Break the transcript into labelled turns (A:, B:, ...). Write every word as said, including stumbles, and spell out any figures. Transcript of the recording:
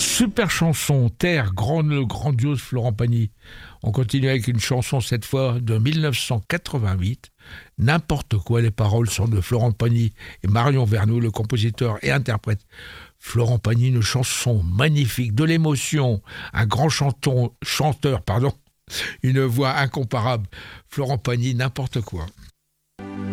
A: Super chanson, Terre, grande, grandiose Florent Pagny. On continue avec une chanson cette fois de mille neuf cent quatre-vingt-huit. N'importe quoi, les paroles sont de Florent Pagny et Marion Vernou, le compositeur et interprète. Florent Pagny, une chanson magnifique, de l'émotion, un grand chanton, chanteur, pardon, une voix incomparable. Florent Pagny, n'importe quoi.